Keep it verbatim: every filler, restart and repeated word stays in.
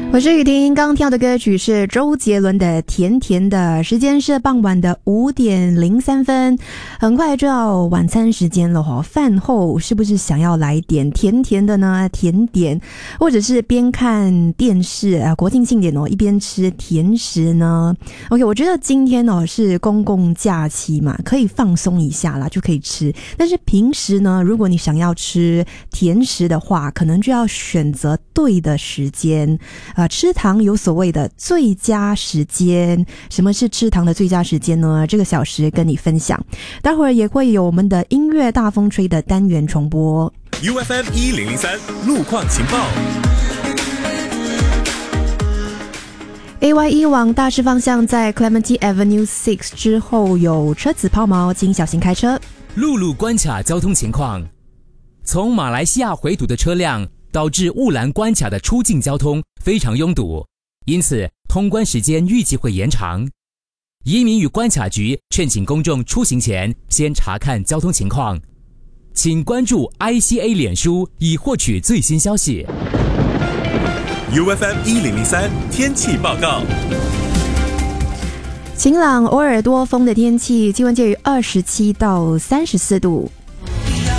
我是雨婷，刚跳的歌曲是周杰伦的《甜甜的》，时间是傍晚的五点零三分，很快就要晚餐时间了哈。饭后是不是想要来点甜甜的呢？甜点，或者是边看电视啊，国庆庆典哦，一边吃甜食呢 ？OK， 我觉得今天哦是公共假期嘛，可以放松一下啦，就可以吃。但是平时呢，如果你想要吃甜食的话，可能就要选择对的时间。啊，吃糖有所谓的最佳时间，什么是吃糖的最佳时间呢？这个小时跟你分享，待会儿也会有我们的音乐大风吹的单元重播。 U F M 一零零三路况情报。 A Y E 往大师方向在 Clementi Avenue 六之后有车子抛锚，请小心开车。 陆路关卡交通情况，从马来西亚回堵的车辆导致雾兰关卡的出境交通非常拥堵，因此通关时间预计会延长。移民与关卡局劝请公众出行前先查看交通情况，请关注 I C A 脸书以获取最新消息。 U F M 一零零三天气报告。 晴朗偶尔多风的天气，气温介于二十七到三十四度。